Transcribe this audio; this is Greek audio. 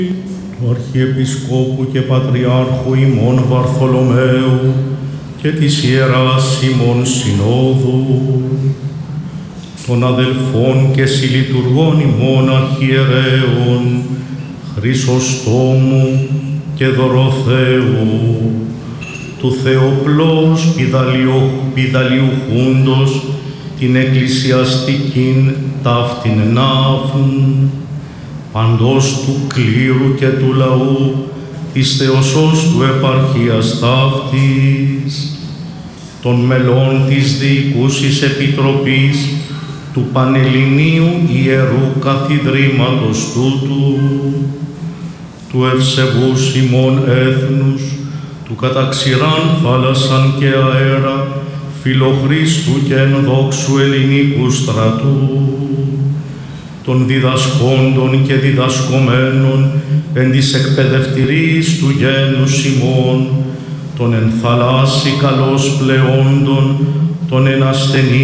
του Αρχιεπισκόπου και Πατριάρχου ημών Βαρθολομαίου και της Ιεράς ημών Συνόδου, των αδελφών και συλλειτουργών ημών αρχιερέων, Χρυσοστόμου και Δωροθέου, του Θεοπλός πηδαλιουχούντος την εκκλησιαστικήν ταύτην ναύν, παντός του κλήρου και του λαού της Θεοσώστου επαρχίας ταύτης, των μελών της Διοικούσης Επιτροπής του Πανελληνίου Ιερού Καθιδρύματος τούτου, του ευσεβούς ημών έθνους, του καταξηράν θάλασσαν και αέρα, φιλοχρίστου και ενδόξου ελληνικού στρατού, των διδασκόντων και διδασκομένων εν της εκπαιδευτηρίας του γένους ημών, των εν θαλάσσι καλώς πλεόντων, των εν ασθενή